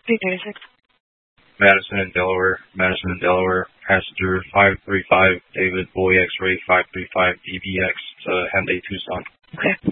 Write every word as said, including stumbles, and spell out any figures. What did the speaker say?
three thirty-six. Madison in Delaware, Madison in Delaware, passenger five three five, David Boy X-ray five three five D B X to Hyundai Tucson. Okay.